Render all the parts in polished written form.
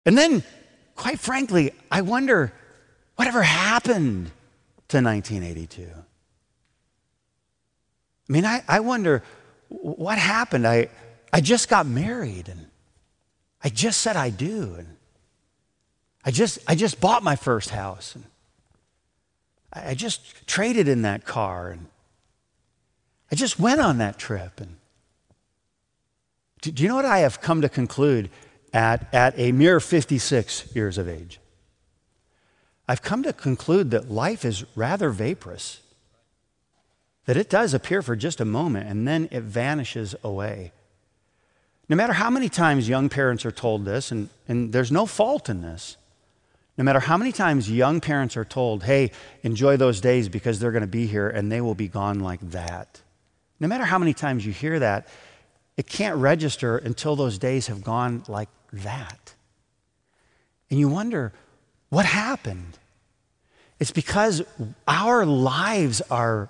And then, quite frankly, I wonder whatever happened to 1982. I mean, I wonder what happened. I just got married, and I just said I do, and I just bought my first house, and I just traded in that car, and I just went on that trip. And do you know what I have come to conclude at a mere 56 years of age? I've come to conclude that life is rather vaporous, that it does appear for just a moment and then it vanishes away. No matter how many times young parents are told this, and there's no fault in this, no matter how many times young parents are told, hey, enjoy those days because they're going to be here and they will be gone like that. No matter how many times you hear that, it can't register until those days have gone like that. And you wonder, what happened? It's because our lives are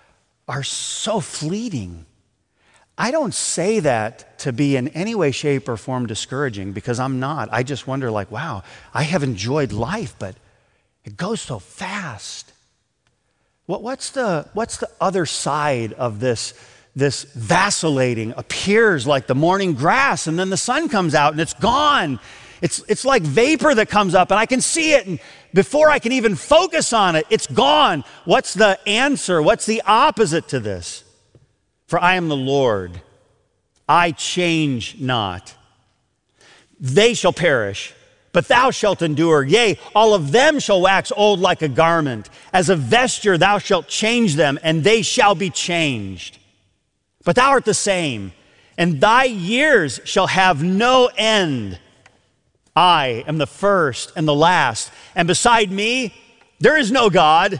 so fleeting. I don't say that to be in any way, shape, or form discouraging, because I'm not. I just wonder, like, wow, I have enjoyed life, but it goes so fast. What's the other side of this vacillating, appears like the morning grass, and then the sun comes out and it's gone. It's like vapor that comes up and I can see it, and before I can even focus on it, it's gone. What's the answer? What's the opposite to this? For I am the Lord, I change not. They shall perish, but thou shalt endure. Yea, all of them shall wax old like a garment. As a vesture thou shalt change them, and they shall be changed. But thou art the same, and thy years shall have no end. I am the first and the last, and beside me there is no God.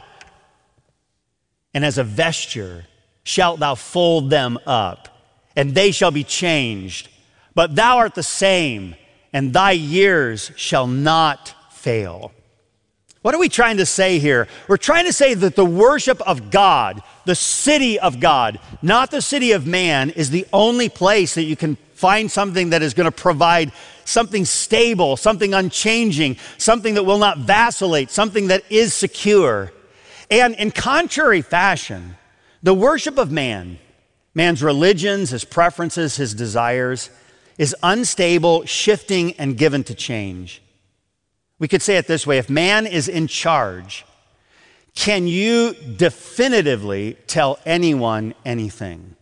And as a vesture shalt thou fold them up, and they shall be changed. But thou art the same, and thy years shall not fail. What are we trying to say here? We're trying to say that the worship of God, the city of God, not the city of man, is the only place that you can find something that is going to provide something stable, something unchanging, something that will not vacillate, something that is secure. And in contrary fashion, the worship of man, man's religions, his preferences, his desires, is unstable, shifting, and given to change. We could say it this way: if man is in charge, can you definitively tell anyone anything?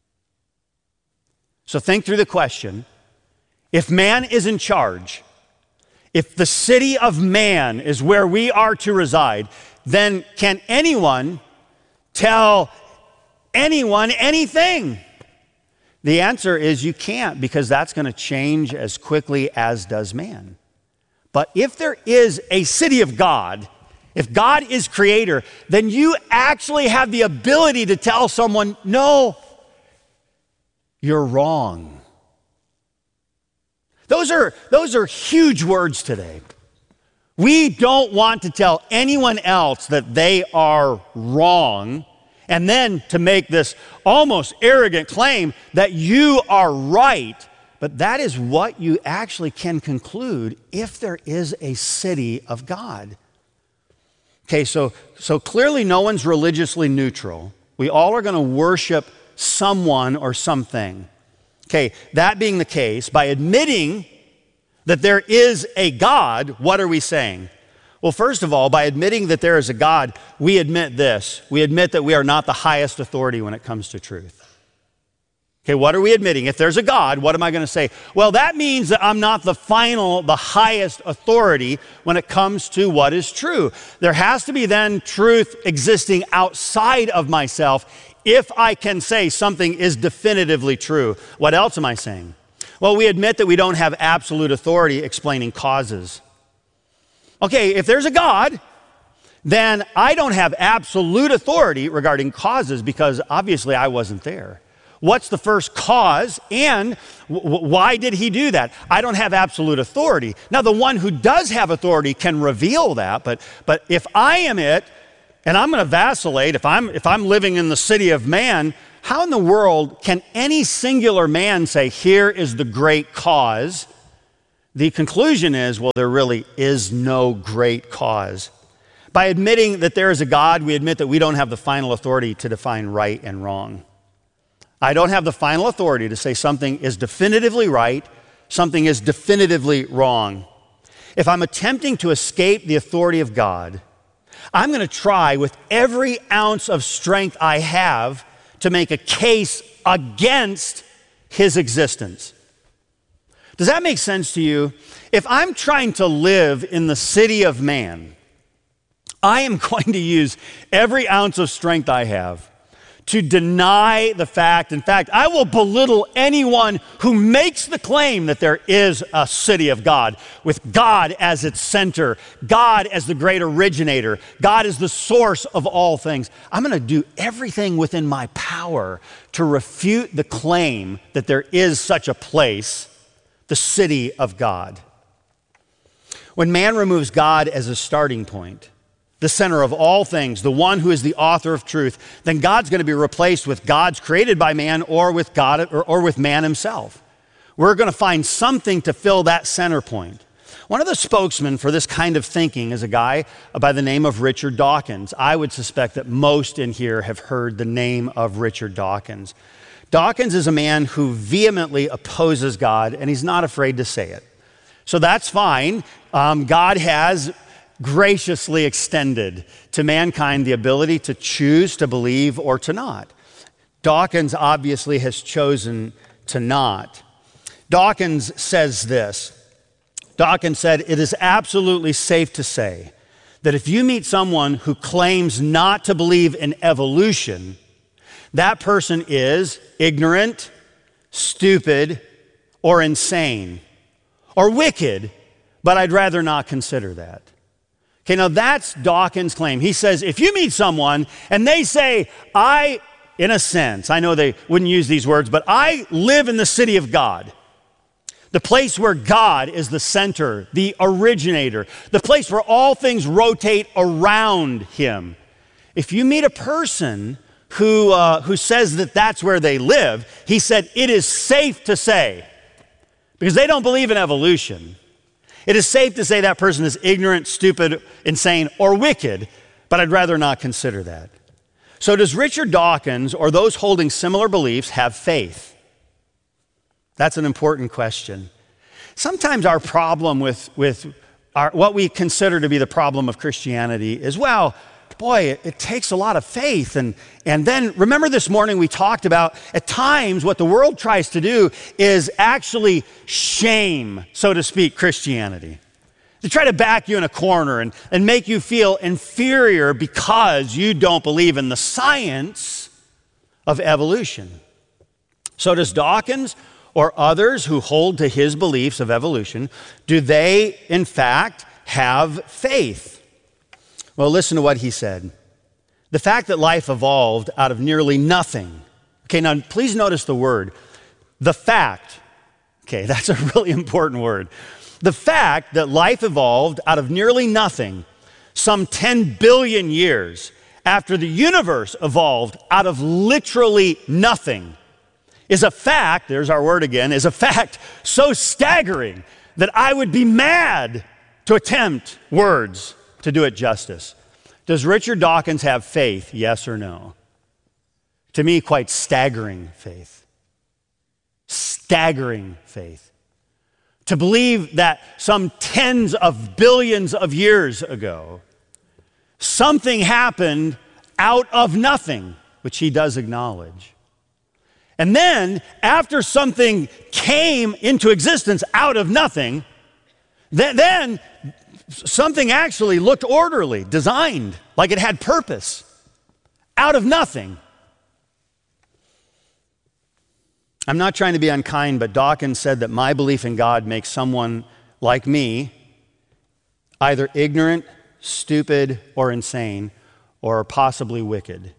So think through the question. If man is in charge, if the city of man is where we are to reside, then can anyone tell anyone anything? The answer is you can't, because that's going to change as quickly as does man. But if there is a city of God, if God is creator, then you actually have the ability to tell someone, no, you're wrong. Those are huge words today. We don't want to tell anyone else that they are wrong, and then to make this almost arrogant claim that you are right. But that is what you actually can conclude if there is a city of God. Okay, so clearly no one's religiously neutral. We all are going to worship someone or something. Okay, that being the case, by admitting that there is a God, what are we saying? Well, first of all, by admitting that there is a God, we admit this. We admit that we are not the highest authority when it comes to truth. Okay, what are we admitting? If there's a God, what am I going to say? Well, that means that I'm not the highest authority when it comes to what is true. There has to be then truth existing outside of myself if I can say something is definitively true. What else am I saying? Well, we admit that we don't have absolute authority explaining causes. Okay, if there's a God, then I don't have absolute authority regarding causes, because obviously I wasn't there. What's the first cause, and why did he do that? I don't have absolute authority. Now, the one who does have authority can reveal that, but if I am it, and I'm going to vacillate, if I'm living in the city of man, how in the world can any singular man say, here is the great cause The conclusion is, well, there really is no great cause. By admitting that there is a God, we admit that we don't have the final authority to define right and wrong. I don't have the final authority to say something is definitively right, something is definitively wrong. If I'm attempting to escape the authority of God, I'm going to try with every ounce of strength I have to make a case against his existence. Does that make sense to you? If I'm trying to live in the city of man, I am going to use every ounce of strength I have to deny the fact. In fact, I will belittle anyone who makes the claim that there is a city of God, with God as its center, God as the great originator, God as the source of all things. I'm going to do everything within my power to refute the claim that there is such a place, the city of God. When man removes God as a starting point, the center of all things, the one who is the author of truth, then God's going to be replaced with gods created by man or with God or with man himself. We're going to find something to fill that center point. One of the spokesmen for this kind of thinking is a guy by the name of Richard Dawkins. I would suspect that most in here have heard the name of Richard Dawkins. Dawkins is a man who vehemently opposes God, and he's not afraid to say it. So that's fine. God has graciously extended to mankind the ability to choose to believe or to not. Dawkins obviously has chosen to not. Dawkins says this. Dawkins said, "It is absolutely safe to say that if you meet someone who claims not to believe in evolution, that person is ignorant, stupid, or insane, or wicked, but I'd rather not consider that." Okay, now that's Dawkins' claim. He says, if you meet someone and they say, in a sense, I know they wouldn't use these words, but I live in the city of God, the place where God is the center, the originator, the place where all things rotate around him. If you meet a person who says that that's where they live, he said, it is safe to say, because they don't believe in evolution, it is safe to say that person is ignorant, stupid, insane, or wicked, but I'd rather not consider that. So does Richard Dawkins or those holding similar beliefs have faith? That's an important question. Sometimes our problem with what we consider to be the problem of Christianity is, well, boy, it takes a lot of faith. And then remember this morning we talked about at times what the world tries to do is actually shame, so to speak, Christianity. They try to back you in a corner and make you feel inferior because you don't believe in the science of evolution. So does Dawkins or others who hold to his beliefs of evolution, do they in fact have faith? Well, listen to what he said. The fact that life evolved out of nearly nothing. Okay, now please notice the word, the fact. Okay, that's a really important word. The fact that life evolved out of nearly nothing some 10 billion years after the universe evolved out of literally nothing is a fact, there's our word again, is a fact so staggering that I would be mad to attempt words to do it justice. Does Richard Dawkins have faith? Yes or no? To me, quite staggering faith. Staggering faith. To believe that some tens of billions of years ago, something happened out of nothing, which he does acknowledge. And then, after something came into existence out of nothing, then something actually looked orderly, designed, like it had purpose, out of nothing. I'm not trying to be unkind, but Dawkins said that my belief in God makes someone like me either ignorant, stupid, or insane, or possibly wicked.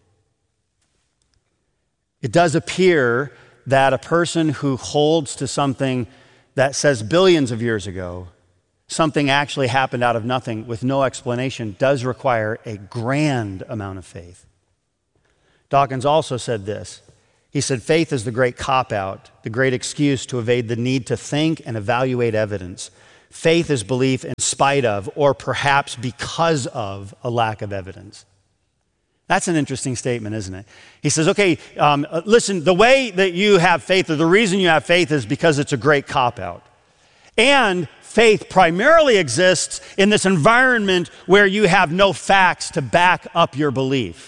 It does appear that a person who holds to something that says billions of years ago, something actually happened out of nothing with no explanation, does require a grand amount of faith. Dawkins also said this. He said, faith is the great cop-out, the great excuse to evade the need to think and evaluate evidence. Faith is belief in spite of, or perhaps because of, a lack of evidence. That's an interesting statement, isn't it? He says, okay, listen, the way that you have faith, or the reason you have faith is because it's a great cop-out. And faith primarily exists in this environment where you have no facts to back up your belief.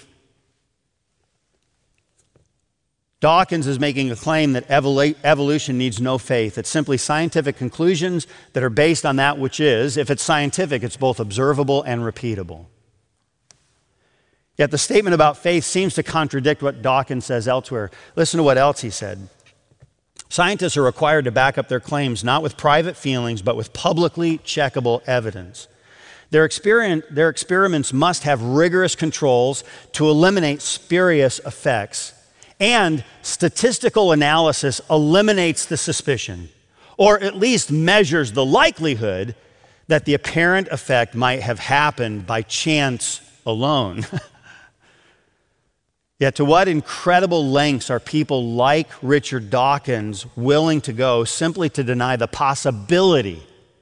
Dawkins is making a claim that evolution needs no faith. It's simply scientific conclusions that are based on that which is. If it's scientific, it's both observable and repeatable. Yet the statement about faith seems to contradict what Dawkins says elsewhere. Listen to what else he said. Scientists are required to back up their claims not with private feelings, but with publicly checkable evidence. Their experiments must have rigorous controls to eliminate spurious effects. And statistical analysis eliminates the suspicion, or at least measures the likelihood that the apparent effect might have happened by chance alone. Yet to what incredible lengths are people like Richard Dawkins willing to go simply to deny the possibility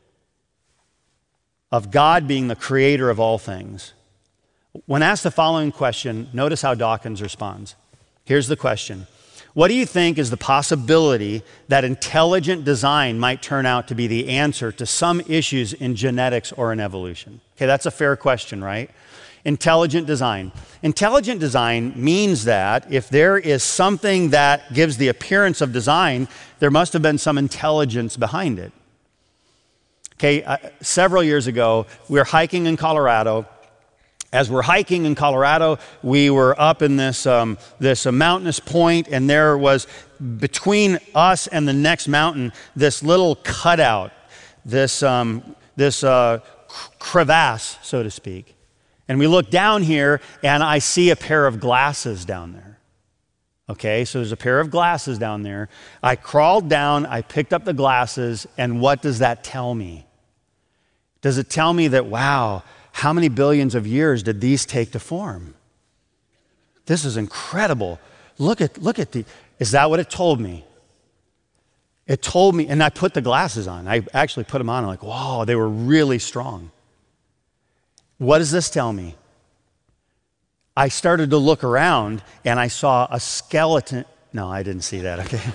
of God being the creator of all things? When asked the following question, notice how Dawkins responds. Here's the question. What do you think is the possibility that intelligent design might turn out to be the answer to some issues in genetics or in evolution? Okay, that's a fair question, right? Intelligent design. Intelligent design means that if there is something that gives the appearance of design, there must have been some intelligence behind it. Okay, several years ago, we were hiking in Colorado. As we're hiking in Colorado, we were up in this mountainous point, and there was between us and the next mountain this little cutout, this crevasse, so to speak. And we look down here, and I see a pair of glasses down there. Okay, so there's a pair of glasses down there. I crawled down, I picked up the glasses, and what does that tell me? Does it tell me that, wow, how many billions of years did these take to form? This is incredible. Look at is that what it told me? It told me, and I put the glasses on. I actually put them on. I'm like, wow, they were really strong. What does this tell me? I started to look around and I saw a skeleton. No, I didn't see that, okay.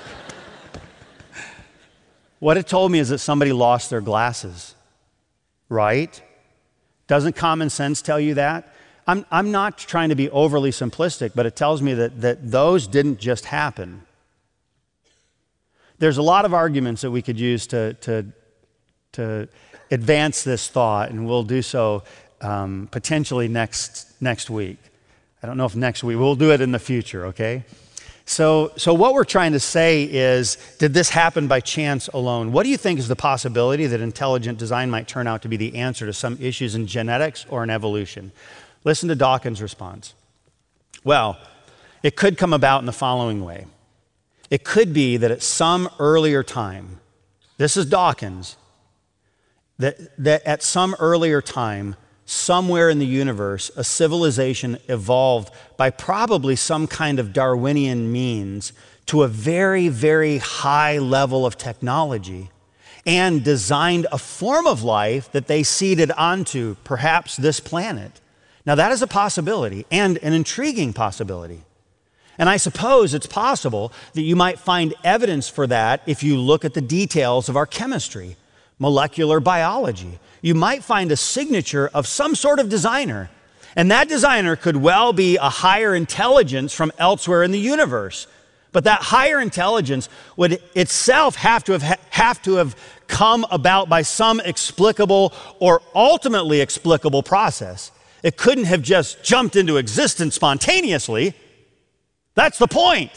What it told me is that somebody lost their glasses, right? Doesn't common sense tell you that? I'm not trying to be overly simplistic, but it tells me that those didn't just happen. There's a lot of arguments that we could use to advance this thought, and we'll do so potentially next week. I don't know if next week, we'll do it in the future, okay? So what we're trying to say is, did this happen by chance alone? What do you think is the possibility that intelligent design might turn out to be the answer to some issues in genetics or in evolution? Listen to Dawkins' response. Well, it could come about in the following way. It could be that at some earlier time, this is Dawkins, that at some earlier time, somewhere in the universe, a civilization evolved by probably some kind of Darwinian means to a very, very high level of technology and designed a form of life that they seeded onto, perhaps this planet. Now, that is a possibility and an intriguing possibility. And I suppose it's possible that you might find evidence for that if you look at the details of our chemistry, molecular biology. You might find a signature of some sort of designer, and that designer could well be a higher intelligence from elsewhere in the universe. But that higher intelligence would itself have to have come about by some explicable or ultimately explicable process. It couldn't have just jumped into existence spontaneously. That's the point.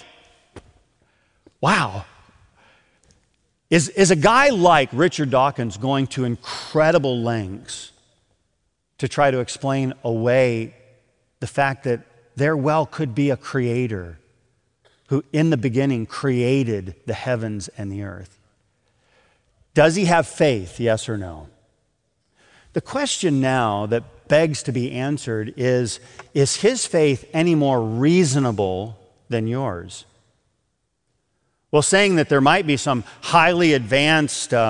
Wow. Is a guy like Richard Dawkins going to incredible lengths to try to explain away the fact that there well could be a creator who in the beginning created the heavens and the earth? Does he have faith, yes or no? The question now that begs to be answered is his faith any more reasonable than yours? Well, saying that there might be some highly advanced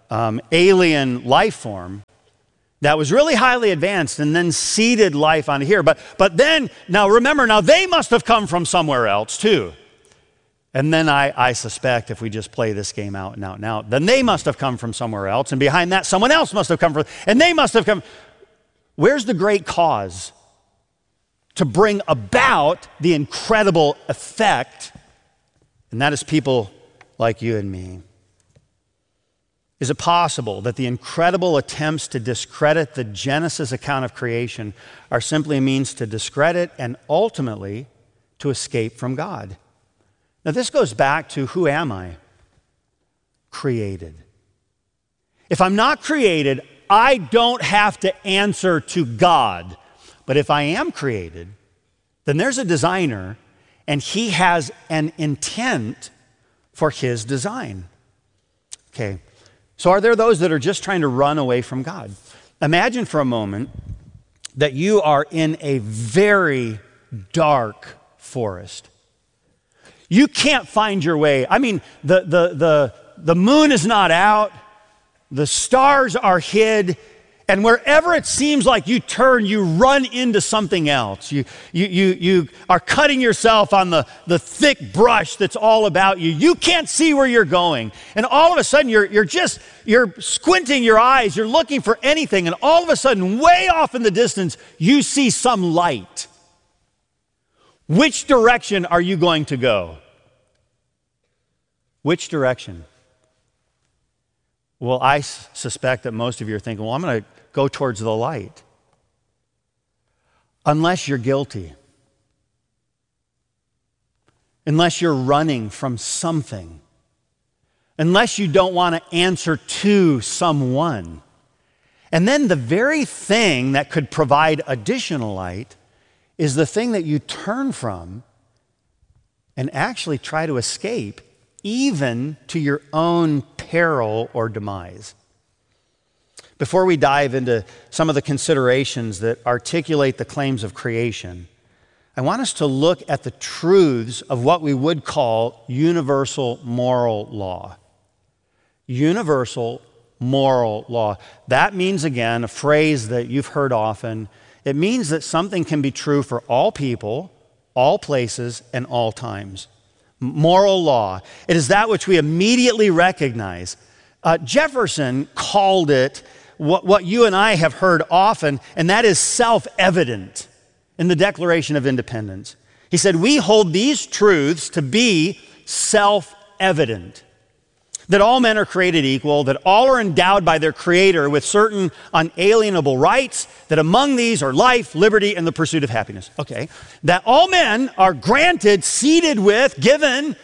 alien life form that was really highly advanced and then seeded life on here. But then, now remember, now they must have come from somewhere else too. And then I suspect if we just play this game out and out and out, then they must have come from somewhere else. And behind that, someone else must have come from, and they must have come. Where's the great cause to bring about the incredible effect? And that is people like you and me. Is it possible that the incredible attempts to discredit the Genesis account of creation are simply a means to discredit and ultimately to escape from God? Now, this goes back to who am I? Created. If I'm not created, I don't have to answer to God. But if I am created, then there's a designer, and he has an intent for his design. Okay. So are there those that are just trying to run away from God? Imagine for a moment that you are in a very dark forest. You can't find your way. I mean, the moon is not out, the stars are hid, and wherever it seems like you turn, you run into something else. You are cutting yourself on the thick brush that's all about you. You can't see where you're going. And all of a sudden, you're squinting your eyes, you're looking for anything, and all of a sudden, way off in the distance, you see some light. Which direction are you going to go? Which direction? Well, I suspect that most of you are thinking, well, I'm going to go towards the light. Unless you're guilty. Unless you're running from something. Unless you don't want to answer to someone. And then the very thing that could provide additional light is the thing that you turn from and actually try to escape, even to your own peril or demise. Before we dive into some of the considerations that articulate the claims of creation, I want us to look at the truths of what we would call universal moral law. Universal moral law. That means, again, a phrase that you've heard often. It means that something can be true for all people, all places, and all times. Moral law. It is that which we immediately recognize. Jefferson called it what you and I have heard often, and that is self-evident in the Declaration of Independence. He said, we hold these truths to be self-evident. That all men are created equal, that all are endowed by their Creator with certain unalienable rights, that among these are life, liberty, and the pursuit of happiness. Okay. That all men are granted, seated with, given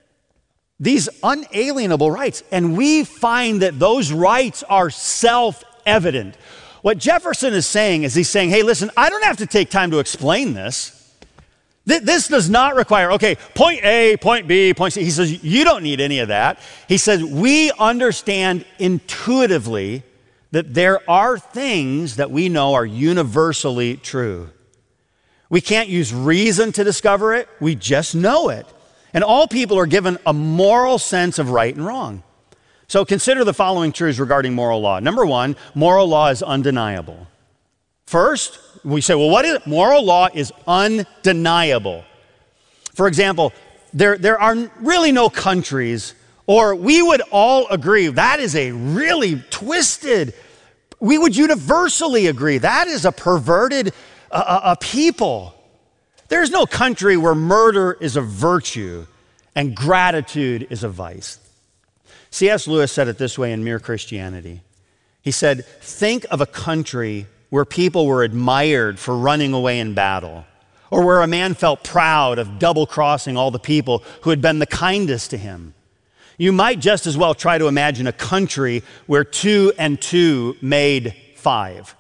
these unalienable rights. And we find that those rights are self-evident. What Jefferson is saying is he's saying, hey, listen, I don't have to take time to explain this. This does not require, okay, point A, point B, point C. He says, you don't need any of that. He says, we understand intuitively that there are things that we know are universally true. We can't use reason to discover it. We just know it. And all people are given a moral sense of right and wrong. So consider the following truths regarding moral law. Number one, moral law is undeniable. First, we say, well, what is it? Moral law is undeniable. For example, there are really no countries, or we would all agree, that is a really twisted, we would universally agree, that is a perverted a people. There's no country where murder is a virtue and gratitude is a vice. C.S. Lewis said it this way in Mere Christianity. He said, think of a country where people were admired for running away in battle, or where a man felt proud of double-crossing all the people who had been the kindest to him. You might just as well try to imagine a country where 2 and 2 made 5.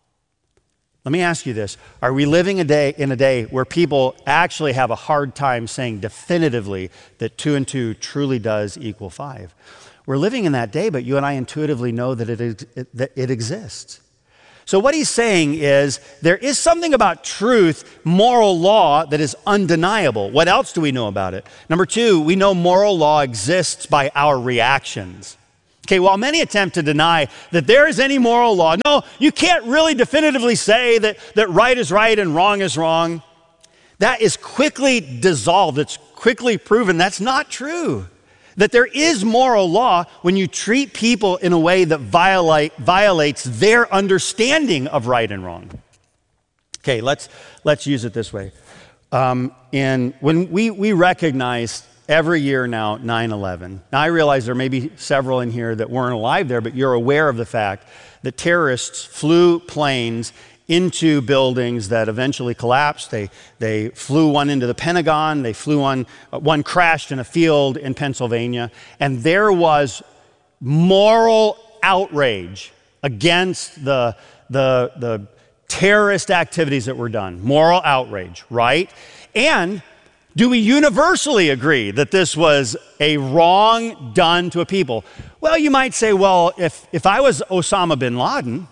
Let me ask you this. Are we living in a day where people actually have a hard time saying definitively that 2 and 2 truly does equal 5? We're living in that day, but you and I intuitively know that it exists. So what he's saying is there is something about truth, moral law, that is undeniable. What else do we know about it? Number 2, we know moral law exists by our reactions. Okay, while many attempt to deny that there is any moral law, no, you can't really definitively say that right is right and wrong is wrong. That is quickly dissolved. It's quickly proven that's not true. That there is moral law when you treat people in a way that violates their understanding of right and wrong. Okay, let's use it this way. When we recognize every year now 9/11. Now I realize there may be several in here that weren't alive there, but you're aware of the fact that terrorists flew planes into buildings that eventually collapsed. They flew one into the Pentagon. They flew one crashed in a field in Pennsylvania. And there was moral outrage against the terrorist activities that were done. Moral outrage, right? And do we universally agree that this was a wrong done to a people? Well, you might say, well, if I was Osama bin Laden,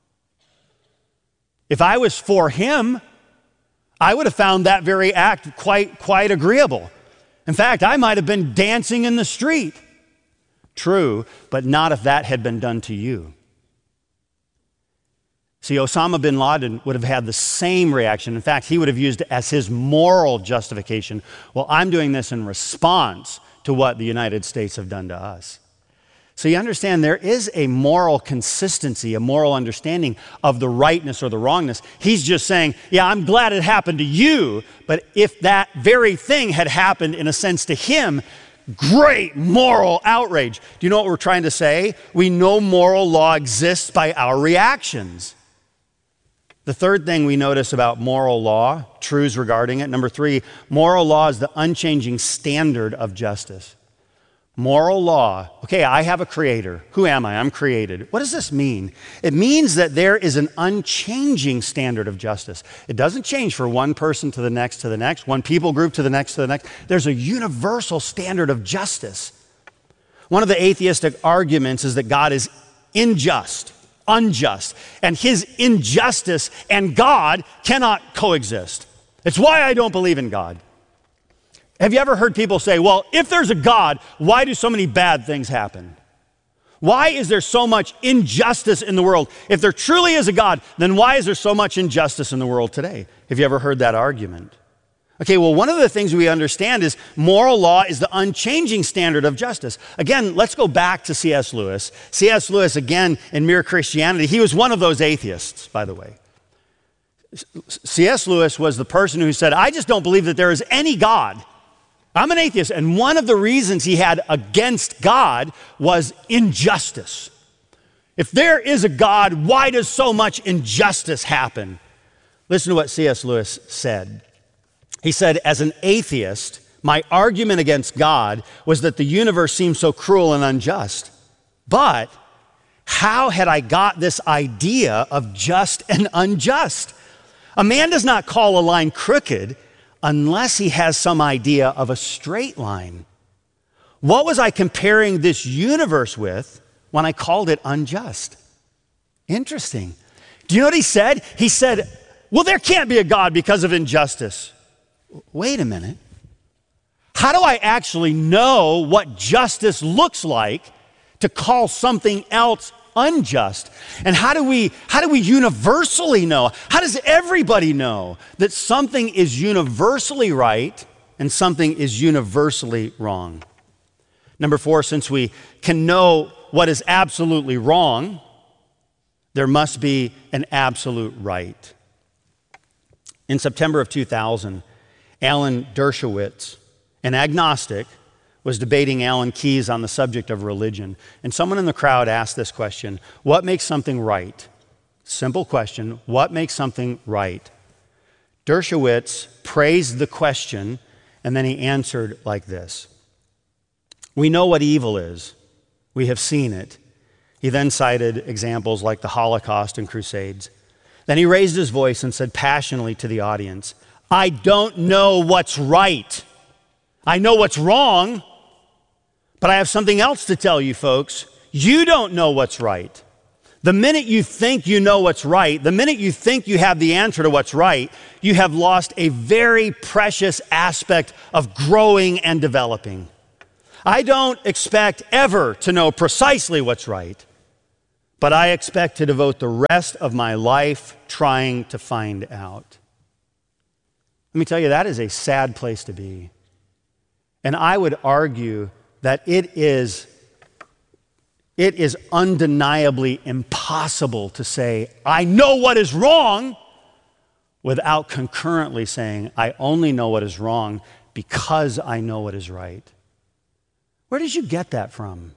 if I was for him, I would have found that very act quite agreeable. In fact, I might have been dancing in the street. True, but not if that had been done to you. See, Osama bin Laden would have had the same reaction. In fact, he would have used it as his moral justification. Well, I'm doing this in response to what the United States have done to us. So you understand there is a moral consistency, a moral understanding of the rightness or the wrongness. He's just saying, yeah, I'm glad it happened to you, but if that very thing had happened in a sense to him, great moral outrage. Do you know what we're trying to say? We know moral law exists by our reactions. The third thing we notice about moral law, truths regarding it, number 3, moral law is the unchanging standard of justice. Moral law, okay, I have a creator. Who am I? I'm created. What does this mean? It means that there is an unchanging standard of justice. It doesn't change for one person to the next, one people group to the next. There's a universal standard of justice. One of the atheistic arguments is that God is unjust, and his injustice and God cannot coexist. It's why I don't believe in God. Have you ever heard people say, well, if there's a God, why do so many bad things happen? Why is there so much injustice in the world? If there truly is a God, then why is there so much injustice in the world today? Have you ever heard that argument? Okay, well, one of the things we understand is moral law is the unchanging standard of justice. Again, let's go back to C.S. Lewis. C.S. Lewis, again, in Mere Christianity, he was one of those atheists, by the way. C.S. Lewis was the person who said, I just don't believe that there is any God. I'm an atheist, and one of the reasons he had against God was injustice. If there is a God, why does so much injustice happen? Listen to what C.S. Lewis said. He said, as an atheist, my argument against God was that the universe seemed so cruel and unjust. But how had I got this idea of just and unjust? A man does not call a line crooked unless he has some idea of a straight line. What was I comparing this universe with when I called it unjust? Interesting. Do you know what he said? He said, well, there can't be a God because of injustice. Wait a minute. How do I actually know what justice looks like to call something else unjust? And how do we universally know? How does everybody know that something is universally right and something is universally wrong? Number 4, since we can know what is absolutely wrong, there must be an absolute right. In September of 2000, Alan Dershowitz, an agnostic, was debating Alan Keyes on the subject of religion. And someone in the crowd asked this question, what makes something right? Simple question, what makes something right? Dershowitz praised the question, and then he answered like this. We know what evil is. We have seen it. He then cited examples like the Holocaust and Crusades. Then he raised his voice and said passionately to the audience, I don't know what's right. I know what's wrong, but I have something else to tell you folks. You don't know what's right. The minute you think you know what's right, the minute you think you have the answer to what's right, you have lost a very precious aspect of growing and developing. I don't expect ever to know precisely what's right, but I expect to devote the rest of my life trying to find out. Let me tell you, that is a sad place to be. And I would argue that it is undeniably impossible to say, I know what is wrong, without concurrently saying, I only know what is wrong because I know what is right. Where did you get that from?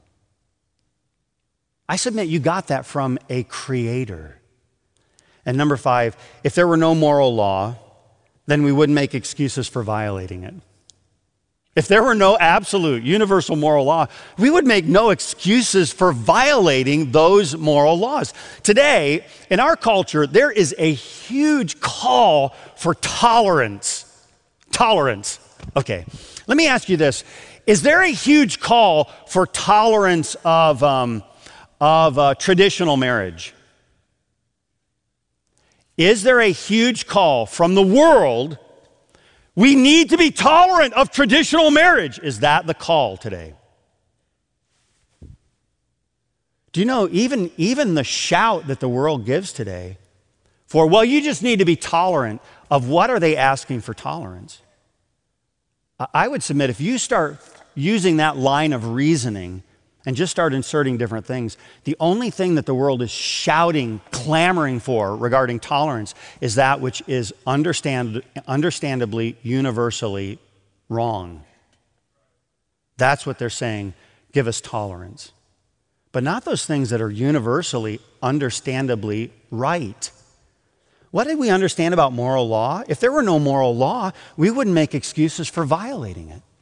I submit you got that from a creator. And number 5, if there were no moral law, then we wouldn't make excuses for violating it. If there were no absolute, universal moral law, we would make no excuses for violating those moral laws. Today, in our culture, there is a huge call for tolerance. Tolerance. Okay, let me ask you this. Is there a huge call for tolerance of traditional marriage? Is there a huge call from the world? We need to be tolerant of traditional marriage. Is that the call today? Do you know, even the shout that the world gives today for, well, you just need to be tolerant of, what are they asking for tolerance? I would submit if you start using that line of reasoning and just start inserting different things, the only thing that the world is shouting, clamoring for regarding tolerance is that which is understandably, universally wrong. That's what they're saying, give us tolerance. But not those things that are universally, understandably right. What did we understand about moral law? If there were no moral law, we wouldn't make excuses for violating it.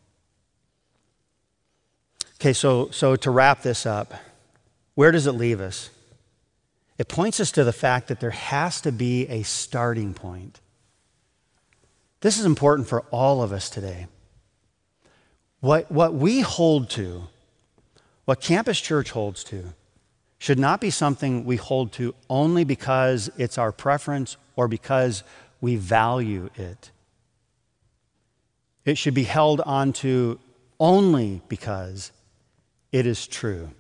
Okay, so to wrap this up, where does it leave us? It points us to the fact that there has to be a starting point. This is important for all of us today. What we hold to, what Campus Church holds to, should not be something we hold to only because it's our preference or because we value it. It should be held onto only because it is true.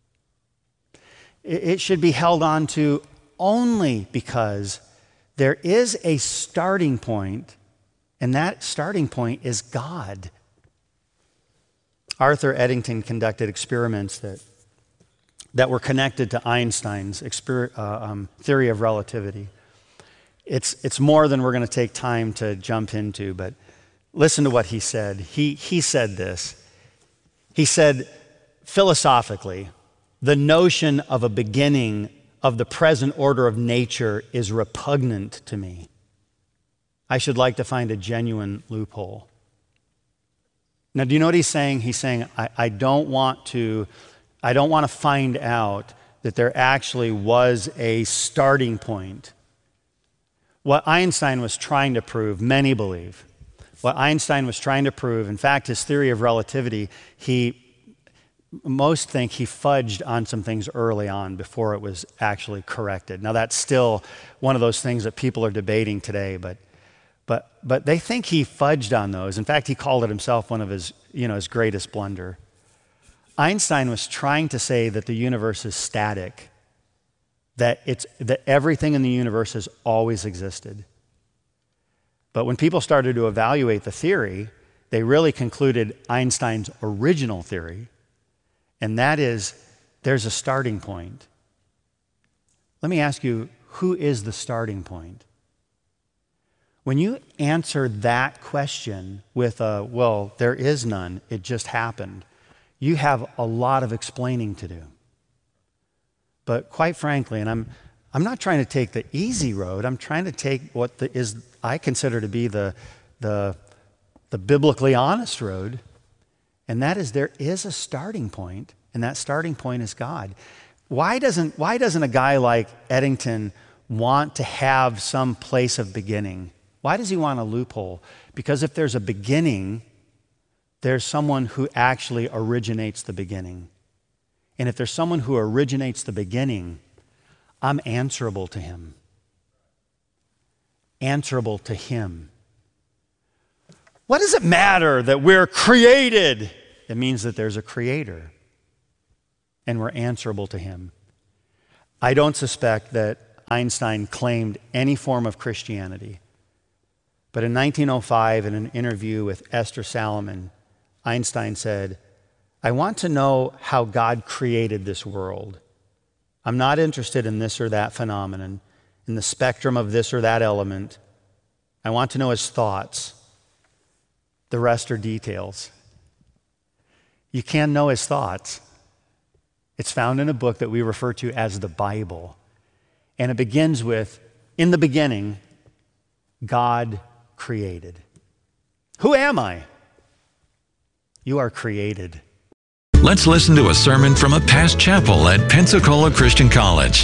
It should be held on to only because there is a starting point, and that starting point is God. Arthur Eddington conducted experiments that were connected to Einstein's theory of relativity. It's more than we're going to take time to jump into, but listen to what he said. He said this. He said, philosophically, the notion of a beginning of the present order of nature is repugnant to me. I should like to find a genuine loophole. Now, do you know what he's saying? He's saying, I don't want to find out that there actually was a starting point. What Einstein was trying to prove, many believe, what Einstein was trying to prove, in fact, his theory of relativity, most think he fudged on some things early on before it was actually corrected. Now, that's still one of those things that people are debating today, but they think he fudged on those. In fact, he called it himself one of his greatest blunder. Einstein was trying to say that the universe is static, that everything in the universe has always existed. But when people started to evaluate the theory, they really concluded Einstein's original theory, and that is, there's a starting point. Let me ask you, who is the starting point? When you answer that question with well, there is none, it just happened, you have a lot of explaining to do. But quite frankly, and I'm not trying to take the easy road, I'm trying to take what I consider to be the biblically honest road, and that is there is a starting point, and that starting point is God. Why doesn't a guy like Eddington want to have some place of beginning? Why does he want a loophole? Because if there's a beginning, there's someone who actually originates the beginning. And if there's someone who originates the beginning, I'm answerable to him. Answerable to him. What does it matter that we're created It means that there's a creator, and we're answerable to him. I don't suspect that Einstein claimed any form of Christianity. But in 1905, in an interview with Esther Salomon, Einstein said, "I want to know how God created this world. I'm not interested in this or that phenomenon, in the spectrum of this or that element. I want to know his thoughts. The rest are details." You can know his thoughts. It's found in a book that we refer to as the Bible. And it begins with, "In the beginning, God created." Who am I? You are created. Let's listen to a sermon from a past chapel at Pensacola Christian College.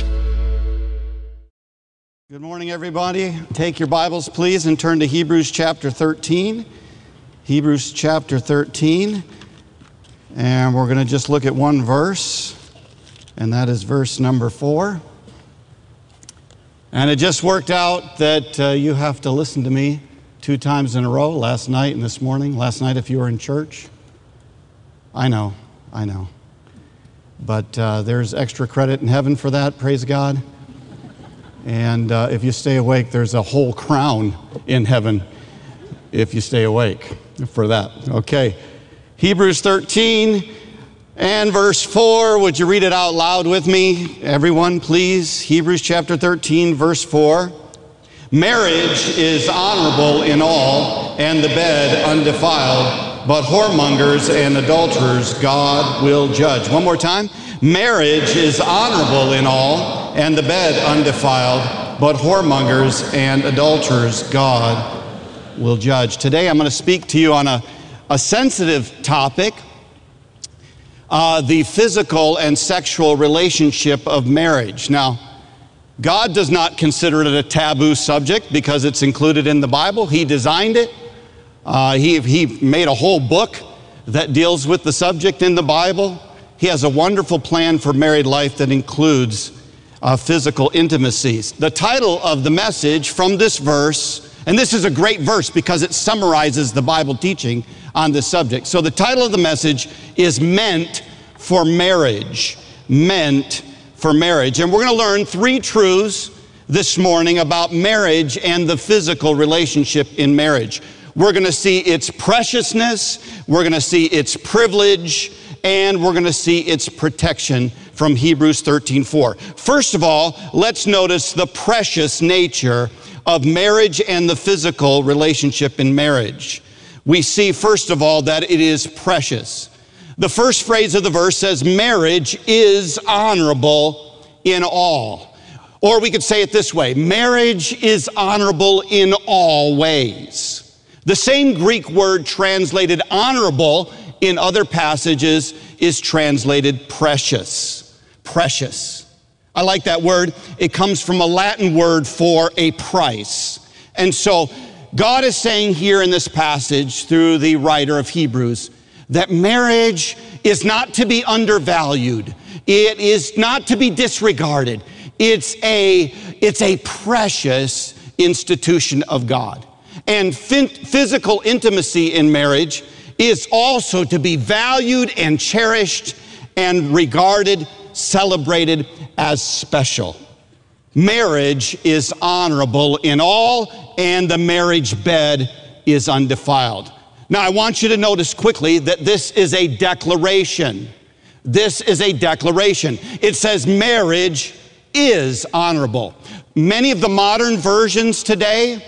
Good morning, everybody. Take your Bibles, please, and turn to Hebrews chapter 13. Hebrews chapter 13. And we're going to just look at one verse, and that is verse number 4. And it just worked out that you have to listen to me 2 times in a row, last night and this morning. Last night if you were in church. I know. But there's extra credit in heaven for that, praise God. And if you stay awake, there's a whole crown in heaven if you stay awake for that. Okay. Hebrews 13 and verse 4. Would you read it out loud with me? Everyone, please. Hebrews chapter 13, verse 4. Marriage is honorable in all, and the bed undefiled, but whoremongers and adulterers God will judge. One more time. Marriage is honorable in all, and the bed undefiled, but whoremongers and adulterers God will judge. Today I'm going to speak to you on a sensitive topic, the physical and sexual relationship of marriage. Now, God does not consider it a taboo subject because it's included in the Bible. He designed it. He made a whole book that deals with the subject in the Bible. He has a wonderful plan for married life that includes physical intimacies. The title of the message from this verse, and this is a great verse because it summarizes the Bible teaching on this subject. So the title of the message is Meant for Marriage. Meant for Marriage. And we're going to learn 3 truths this morning about marriage and the physical relationship in marriage. We're going to see its preciousness, we're going to see its privilege, and we're going to see its protection from Hebrews 13:4. First of all, let's notice the precious nature of marriage and the physical relationship in marriage. We see, first of all, that it is precious. The first phrase of the verse says, marriage is honorable in all. Or we could say it this way, marriage is honorable in all ways. The same Greek word translated honorable in other passages is translated precious. Precious. I like that word. It comes from a Latin word for a price. And so God is saying here in this passage through the writer of Hebrews that marriage is not to be undervalued. It is not to be disregarded. It's a precious institution of God. And physical intimacy in marriage is also to be valued and cherished and regarded, celebrated as special. Marriage is honorable in all, and the marriage bed is undefiled. Now, I want you to notice quickly that this is a declaration. This is a declaration. It says marriage is honorable. Many of the modern versions today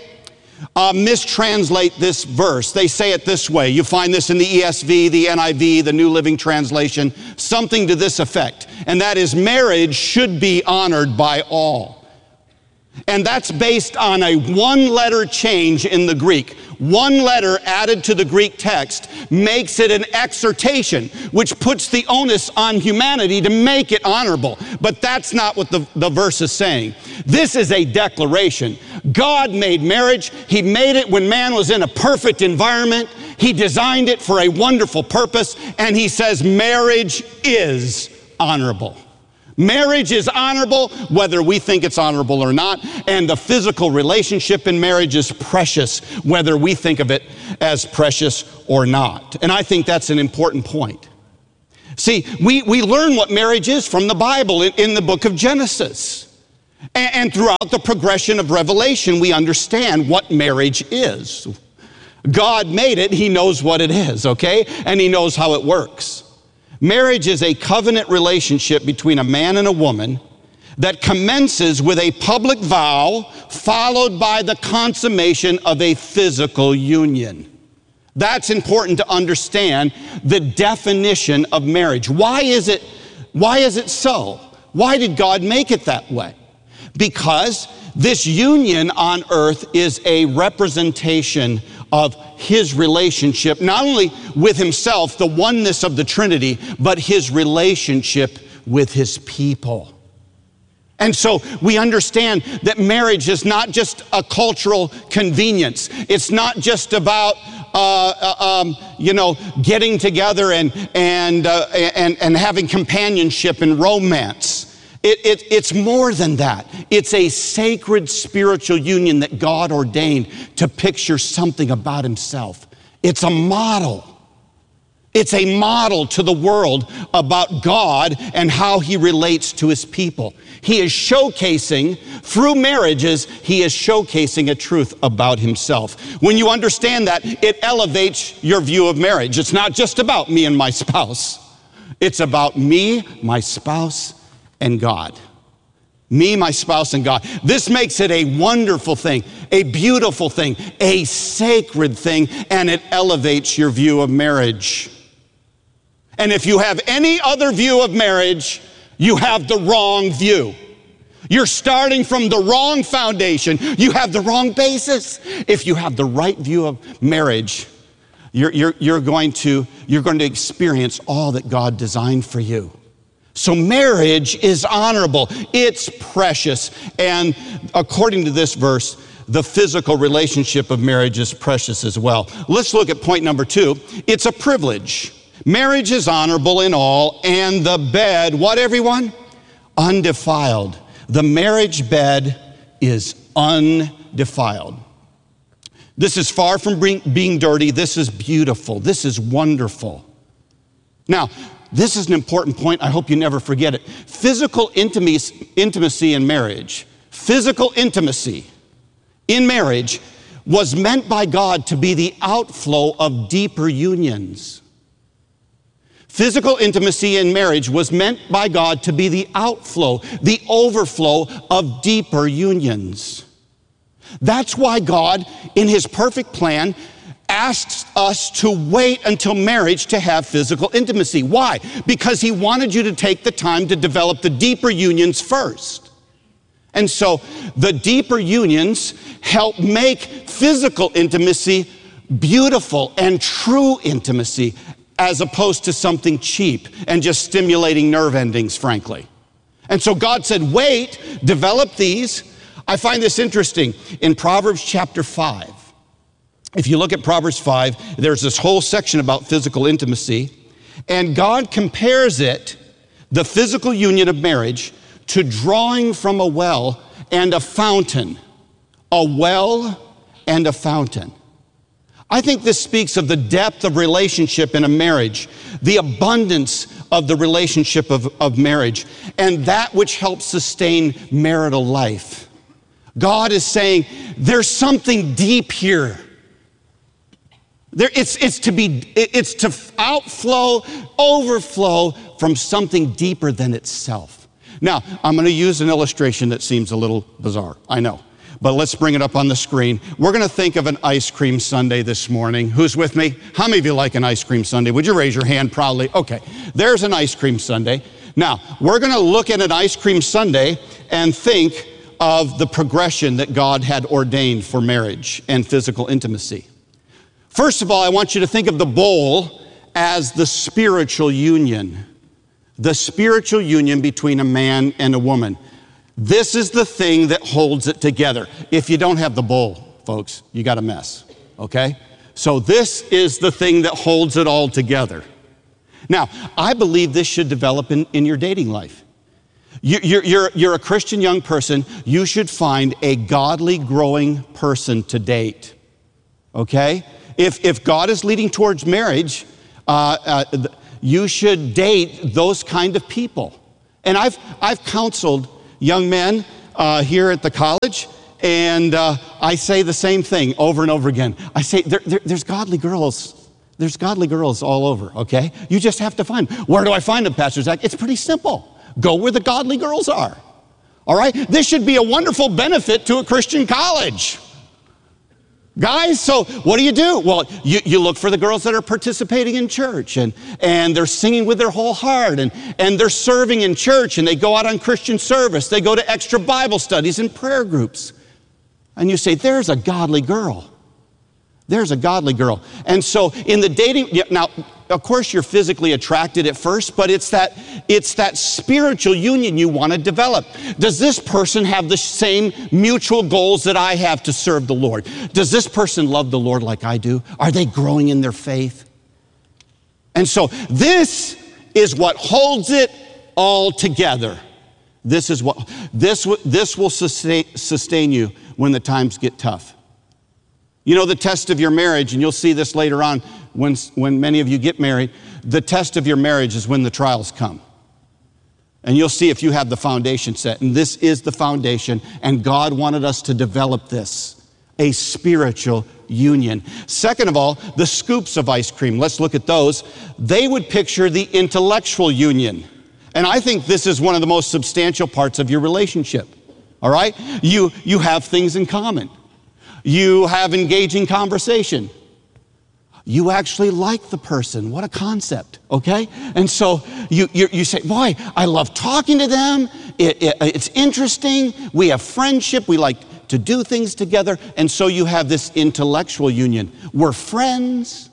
mistranslate this verse. They say it this way. You find this in the ESV, the NIV, the New Living Translation, something to this effect. And that is marriage should be honored by all. And that's based on a 1-letter change in the Greek. 1 letter added to the Greek text makes it an exhortation, which puts the onus on humanity to make it honorable. But that's not what the verse is saying. This is a declaration. God made marriage. He made it when man was in a perfect environment. He designed it for a wonderful purpose. And he says marriage is honorable. Marriage is honorable, whether we think it's honorable or not, and the physical relationship in marriage is precious, whether we think of it as precious or not. And I think that's an important point. See, we learn what marriage is from the Bible in the book of Genesis. And throughout the progression of Revelation, we understand what marriage is. God made it, He knows what it is, okay? And He knows how it works. Marriage is a covenant relationship between a man and a woman that commences with a public vow followed by the consummation of a physical union. That's important to understand the definition of marriage. Why is it so? Why did God make it that way? Because this union on earth is a representation of His relationship, not only with Himself, the oneness of the Trinity, but His relationship with His people. And so we understand that marriage is not just a cultural convenience. It's not just about getting together and having companionship and romance. It's more than that. It's a sacred spiritual union that God ordained to picture something about Himself. It's a model. It's a model to the world about God and how He relates to His people. He is showcasing, through marriages, He is showcasing a truth about Himself. When you understand that, it elevates your view of marriage. It's not just about me and my spouse. It's about me, my spouse, and God. Me, my spouse, and God. This makes it a wonderful thing, a beautiful thing, a sacred thing, and it elevates your view of marriage. And if you have any other view of marriage, you have the wrong view. You're starting from the wrong foundation. You have the wrong basis. If you have the right view of marriage, you're going to experience all that God designed for you. So marriage is honorable. It's precious. And according to this verse, the physical relationship of marriage is precious as well. Let's look at point number 2. It's a privilege. Marriage is honorable in all, and the bed, what everyone? Undefiled. The marriage bed is undefiled. This is far from being dirty. This is beautiful. This is wonderful. Now, this is an important point. I hope you never forget it. Physical intimacy in marriage, physical intimacy in marriage was meant by God to be the outflow of deeper unions. Physical intimacy in marriage was meant by God to be the outflow, the overflow of deeper unions. That's why God, in His perfect plan, asks us to wait until marriage to have physical intimacy. Why? Because He wanted you to take the time to develop the deeper unions first. And so the deeper unions help make physical intimacy beautiful and true intimacy, as opposed to something cheap and just stimulating nerve endings, frankly. And so God said, wait, develop these. I find this interesting. In Proverbs chapter 5, if you look at Proverbs 5, there's this whole section about physical intimacy, and God compares it, the physical union of marriage, to drawing from a well and a fountain. A well and a fountain. I think this speaks of the depth of relationship in a marriage, the abundance of the relationship of marriage, and that which helps sustain marital life. God is saying, there's something deep here. It's to outflow, overflow from something deeper than itself. Now, I'm going to use an illustration that seems a little bizarre, I know. But let's bring it up on the screen. We're going to think of an ice cream sundae this morning. Who's with me? How many of you like an ice cream sundae? Would you raise your hand proudly? Okay, there's an ice cream sundae. Now, we're going to look at an ice cream sundae and think of the progression that God had ordained for marriage and physical intimacy. First of all, I want you to think of the bowl as the spiritual union. The spiritual union between a man and a woman. This is the thing that holds it together. If you don't have the bowl, folks, you got a mess, okay? So this is the thing that holds it all together. Now, I believe this should develop in your dating life. You're a Christian young person. You should find a godly, growing person to date. Okay? If God is leading towards marriage, you should date those kind of people. And I've counseled young men here at the college, and I say the same thing over and over again. I say there's godly girls. There's godly girls all over, okay? You just have to find them. Where do I find them, Pastor Zach? It's pretty simple. Go where the godly girls are, all right? This should be a wonderful benefit to a Christian college. Guys, so what do? Well, you look for the girls that are participating in church, and they're singing with their whole heart, and they're serving in church, and they go out on Christian service. They go to extra Bible studies and prayer groups. And you say, there's a godly girl. There's a godly girl. And so in the dating, now, of course, you're physically attracted at first, but it's that spiritual union you want to develop. Does this person have the same mutual goals that I have to serve the Lord? Does this person love the Lord like I do? Are they growing in their faith? And so this is what holds it all together. This will sustain you when the times get tough. You know, the test of your marriage, and you'll see this later on when many of you get married, the test of your marriage is when the trials come. And you'll see if you have the foundation set. And this is the foundation, and God wanted us to develop this, a spiritual union. Second of all, the scoops of ice cream. Let's look at those. They would picture the intellectual union. And I think this is one of the most substantial parts of your relationship. All right? You have things in common. You have engaging conversation. You actually like the person. What a concept, okay? And so you say, boy, I love talking to them. It's interesting. We have friendship. We like to do things together. And so you have this intellectual union. We're friends.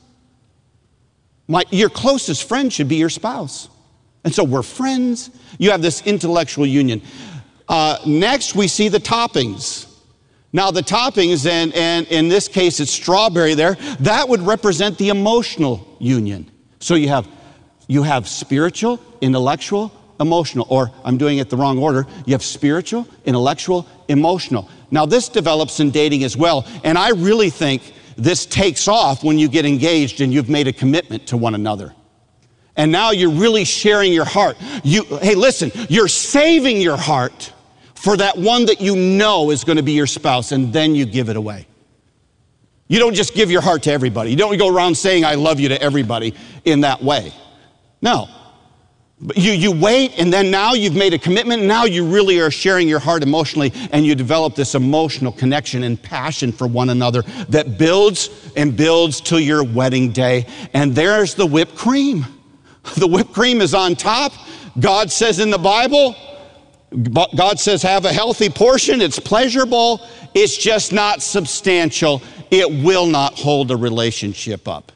Your closest friend should be your spouse. And so we're friends. You have this intellectual union. Next, we see the toppings. Now, the toppings, and in this case, it's strawberry there, that would represent the emotional union. So you have spiritual, intellectual, emotional, or I'm doing it the wrong order. You have spiritual, intellectual, emotional. Now, this develops in dating as well, and I really think this takes off when you get engaged and you've made a commitment to one another. And now you're really sharing your heart. Hey, listen, you're saving your heart for that one that you know is going to be your spouse, and then you give it away. You don't just give your heart to everybody. You don't go around saying, I love you to everybody in that way. No. But you wait, and then now you've made a commitment, and now you really are sharing your heart emotionally, and you develop this emotional connection and passion for one another that builds and builds till your wedding day. And there's the whipped cream. The whipped cream is on top. God says in the Bible, God says, have a healthy portion. It's pleasurable. It's just not substantial. It will not hold a relationship up.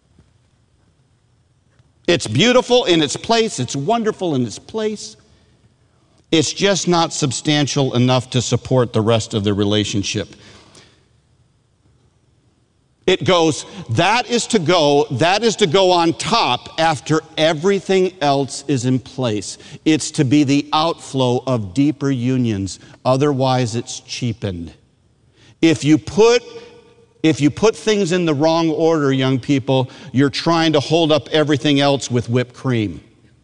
It's beautiful in its place. It's wonderful in its place. It's just not substantial enough to support the rest of the relationship. It goes, that is to go on top after everything else is in place. It's to be the outflow of deeper unions. Otherwise, it's cheapened. If you put things in the wrong order, young people, you're trying to hold up everything else with whipped cream.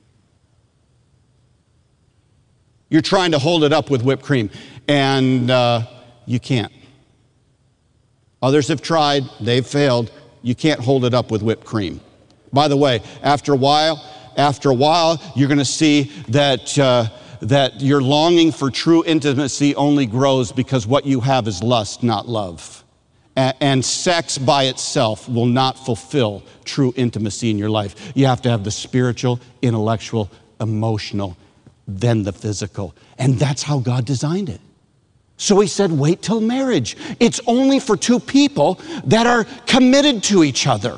You're trying to hold it up with whipped cream, and you can't. Others have tried, they've failed. You can't hold it up with whipped cream. By the way, after a while, you're going to see that your longing for true intimacy only grows because what you have is lust, not love. And sex by itself will not fulfill true intimacy in your life. You have to have the spiritual, intellectual, emotional, then the physical. And that's how God designed it. So he said, wait till marriage. It's only for two people that are committed to each other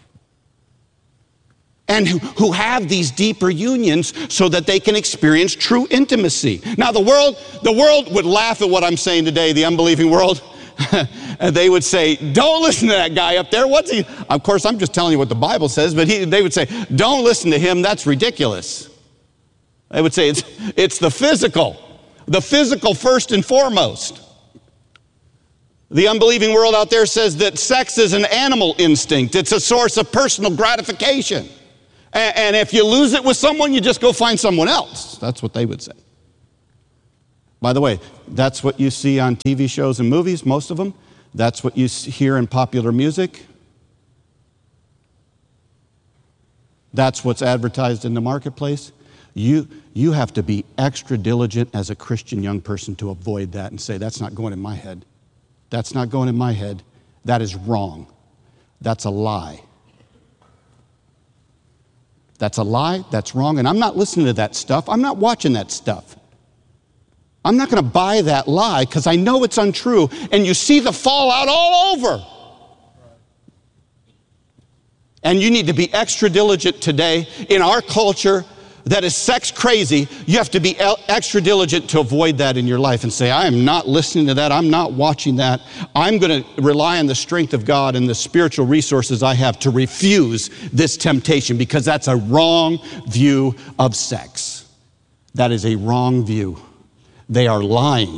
and who have these deeper unions so that they can experience true intimacy. Now, the world would laugh at what I'm saying today, the unbelieving world. And they would say, don't listen to that guy up there. What's he? Of course, I'm just telling you what the Bible says, but they would say, don't listen to him. That's ridiculous. I would say it's the physical first and foremost. The unbelieving world out there says that sex is an animal instinct. It's a source of personal gratification. And if you lose it with someone, you just go find someone else. That's what they would say. By the way, that's what you see on TV shows and movies, most of them. That's what you hear in popular music. That's what's advertised in the marketplace. You have to be extra diligent as a Christian young person to avoid that and say, that's not going in my head. That's not going in my head. That is wrong. That's a lie. That's a lie. That's wrong. And I'm not listening to that stuff. I'm not watching that stuff. I'm not going to buy that lie because I know it's untrue. And you see the fallout all over. And you need to be extra diligent today in our culture that is sex crazy. You have to be extra diligent to avoid that in your life and say, I am not listening to that. I'm not watching that. I'm going to rely on the strength of God and the spiritual resources I have to refuse this temptation, because that's a wrong view of sex. That is a wrong view. They are lying.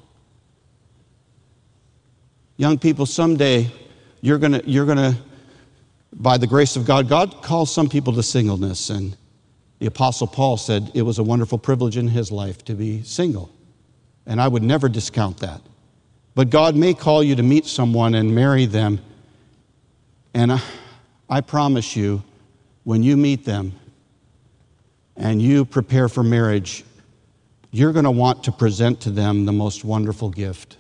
Young people, someday you're going to, by the grace of God, God calls some people to singleness, and the Apostle Paul said it was a wonderful privilege in his life to be single. And I would never discount that. But God may call you to meet someone and marry them. And I promise you, when you meet them and you prepare for marriage, you're going to want to present to them the most wonderful gift.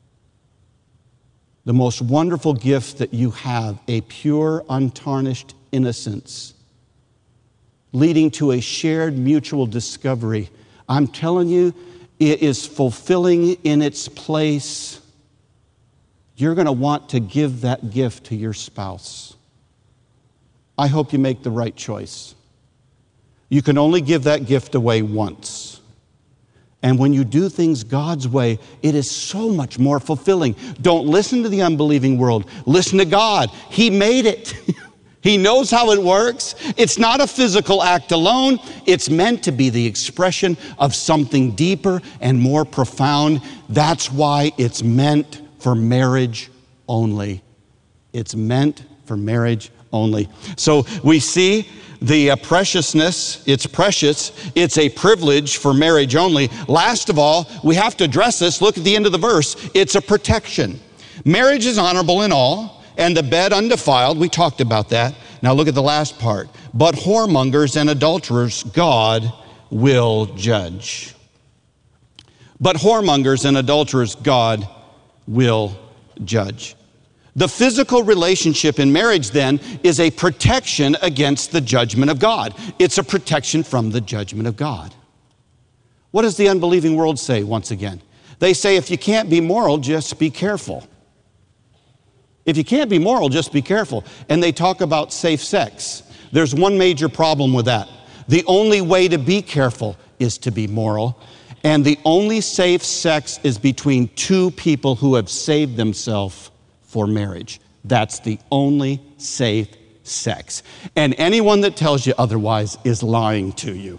The most wonderful gift that you have, a pure, untarnished innocence, leading to a shared mutual discovery. I'm telling you, it is fulfilling in its place. You're going to want to give that gift to your spouse. I hope you make the right choice. You can only give that gift away once. And when you do things God's way, it is so much more fulfilling. Don't listen to the unbelieving world. Listen to God. He made it. He knows how it works. It's not a physical act alone. It's meant to be the expression of something deeper and more profound. That's why it's meant for marriage only. It's meant for marriage only. So we see the preciousness. It's precious. It's a privilege for marriage only. Last of all, we have to address this. Look at the end of the verse. It's a protection. Marriage is honorable in all, and the bed undefiled. We talked about that. Now look at the last part. But whoremongers and adulterers, God will judge. But whoremongers and adulterers, God will judge. The physical relationship in marriage, then, is a protection against the judgment of God. It's a protection from the judgment of God. What does the unbelieving world say once again? They say, if you can't be moral, just be careful. If you can't be moral, just be careful. And they talk about safe sex. There's one major problem with that. The only way to be careful is to be moral. And the only safe sex is between two people who have saved themselves for marriage. That's the only safe sex. And anyone that tells you otherwise is lying to you.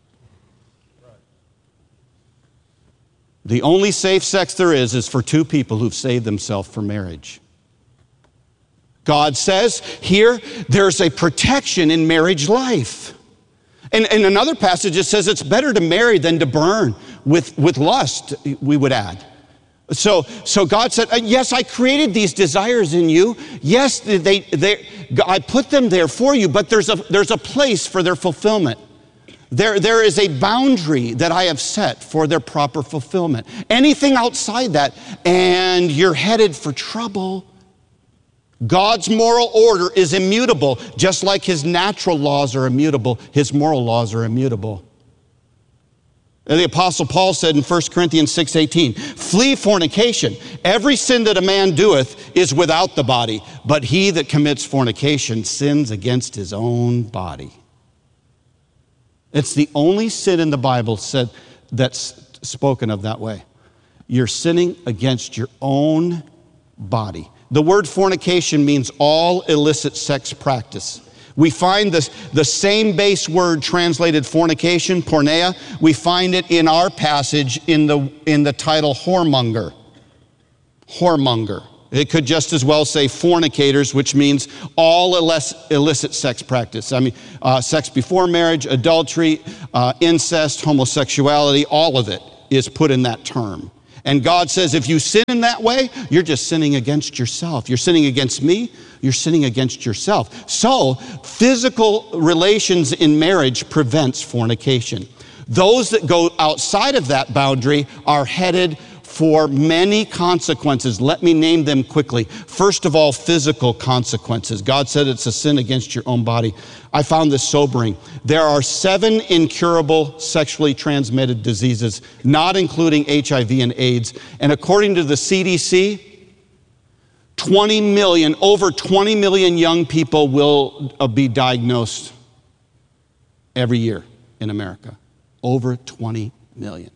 The only safe sex there is for two people who've saved themselves for marriage. God says here, there's a protection in marriage life. And in another passage, it says it's better to marry than to burn with lust, we would add. So God said, yes, I created these desires in you. Yes, I put them there for you, but there's a place for their fulfillment. There is a boundary that I have set for their proper fulfillment. Anything outside that, and you're headed for trouble. God's moral order is immutable, just like his natural laws are immutable, his moral laws are immutable. And the Apostle Paul said in 1 Corinthians 6:18, flee fornication. Every sin that a man doeth is without the body, but he that commits fornication sins against his own body. It's the only sin in the Bible said that's spoken of that way. You're sinning against your own body. The word fornication means all illicit sex practice, We find the same base word translated fornication, porneia. We find it in our passage in the title whoremonger. Whoremonger. It could just as well say fornicators, which means all illicit sex practice. I mean, sex before marriage, adultery, incest, homosexuality, all of it is put in that term. And God says, if you sin in that way, you're just sinning against yourself. You're sinning against me, you're sinning against yourself. So, physical relations in marriage prevents fornication. Those that go outside of that boundary are headed for many consequences. Let me name them quickly. First of all, physical consequences. God said it's a sin against your own body. I found this sobering. There are 7 incurable sexually transmitted diseases, not including HIV and AIDS. And according to the CDC, over 20 million young people will be diagnosed every year in America. Over 20 million.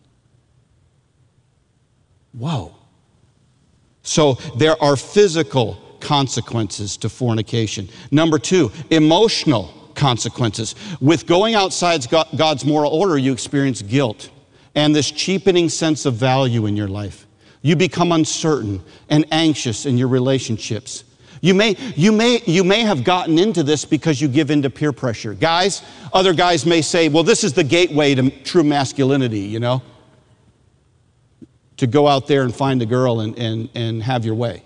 Whoa. So there are physical consequences to fornication. Number 2, emotional consequences. With going outside God's moral order, you experience guilt and this cheapening sense of value in your life. You become uncertain and anxious in your relationships. You may have gotten into this because you give in to peer pressure. Guys, other guys may say, well, this is the gateway to true masculinity, you know, to go out there and find a girl and have your way.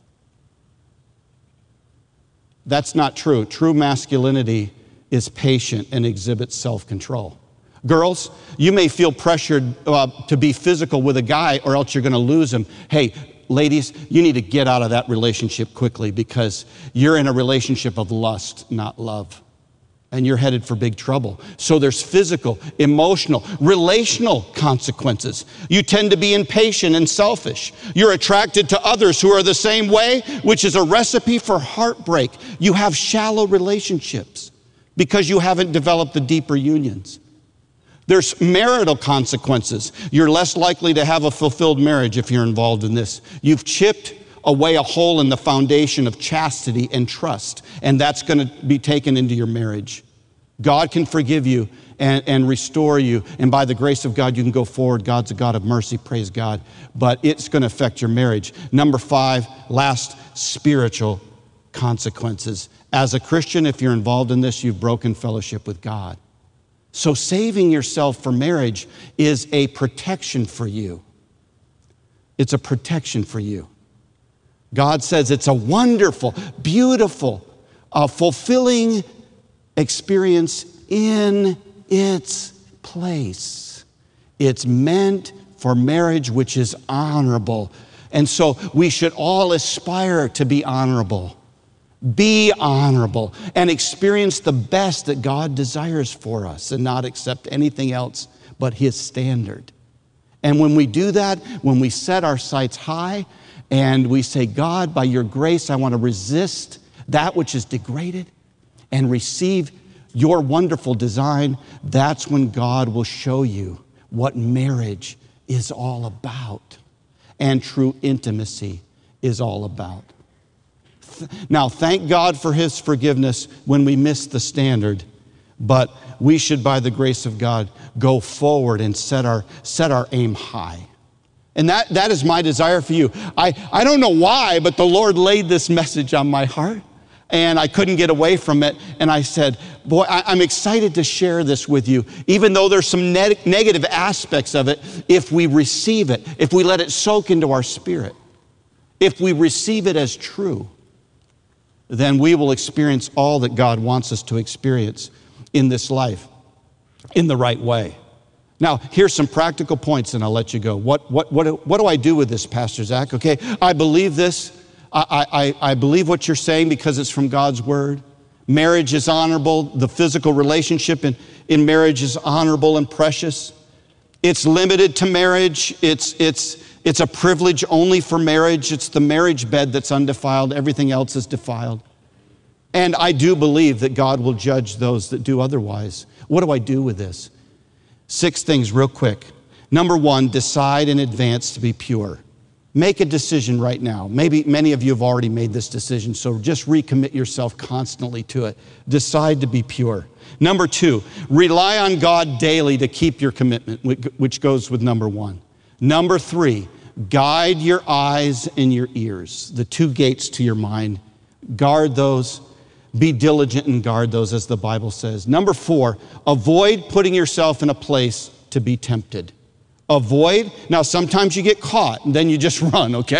That's not true. True masculinity is patient and exhibits self-control. Girls, you may feel pressured to be physical with a guy or else you're going to lose him. Hey, ladies, you need to get out of that relationship quickly because you're in a relationship of lust, not love. And you're headed for big trouble. So there's physical, emotional, relational consequences. You tend to be impatient and selfish. You're attracted to others who are the same way, which is a recipe for heartbreak. You have shallow relationships because you haven't developed the deeper unions. There's marital consequences. You're less likely to have a fulfilled marriage if you're involved in this. You've chipped away a hole in the foundation of chastity and trust, and that's going to be taken into your marriage. God can forgive you and restore you, and by the grace of God, you can go forward. God's a God of mercy, praise God, but it's going to affect your marriage. Number 5, last, spiritual consequences. As a Christian, if you're involved in this, you've broken fellowship with God. So saving yourself for marriage is a protection for you. It's a protection for you. God says it's a wonderful, beautiful, fulfilling experience in its place. It's meant for marriage, which is honorable. And so we should all aspire to be honorable. Be honorable and experience the best that God desires for us and not accept anything else but His standard. And when we do that, when we set our sights high and we say, God, by your grace, I want to resist that which is degraded and receive your wonderful design, that's when God will show you what marriage is all about and true intimacy is all about. Now, thank God for His forgiveness when we miss the standard, but we should, by the grace of God, go forward and set our aim high. And that is my desire for you. I don't know why, but the Lord laid this message on my heart, and I couldn't get away from it. And I said, boy, I'm excited to share this with you, even though there's some negative aspects of it, if we receive it, if we let it soak into our spirit, if we receive it as true, then we will experience all that God wants us to experience in this life in the right way. Now, here's some practical points and I'll let you go. What do I do with this, Pastor Zach? Okay, I believe this. I believe what you're saying because it's from God's word. Marriage is honorable. The physical relationship in marriage is honorable and precious. It's limited to marriage. It's a privilege only for marriage. It's the marriage bed that's undefiled. Everything else is defiled. And I do believe that God will judge those that do otherwise. What do I do with this? 6 things real quick. Number 1, decide in advance to be pure. Make a decision right now. Maybe many of you have already made this decision, so just recommit yourself constantly to it. Decide to be pure. Number 2, rely on God daily to keep your commitment, which goes with number 1. Number 3, guide your eyes and your ears, the 2 gates to your mind. Guard those. Be diligent and guard those, as the Bible says. Number 4, avoid putting yourself in a place to be tempted. Avoid. Now, sometimes you get caught and then you just run, okay?